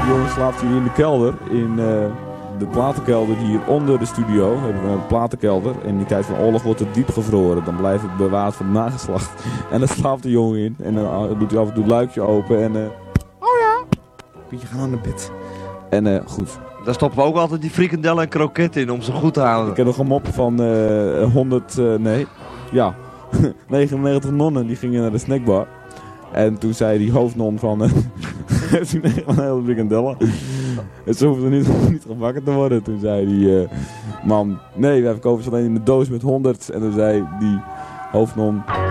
Die jongen slaapt hier in de kelder. In de platenkelder hier onder de studio. Hebben we een platenkelder. En in die tijd van oorlog wordt het diep gevroren. Dan blijft het bewaard voor de nageslacht. En daar slaapt de jongen in. En dan doet hij af en toe het luikje open. En oh ja, Pietje, ga naar de bed. En goed. Daar stoppen we ook altijd die frikandellen en kroketten in om ze goed te houden. Ik heb nog een mop van 99 nonnen die gingen naar de snackbar. En toen zei die hoofdnon van... heeft u echt een hele frikandellen? En ze hoefden niet gebakken te worden. Toen zei die man... Nee, wij verkopen ze alleen in de doos met 100. En toen zei die hoofdnon...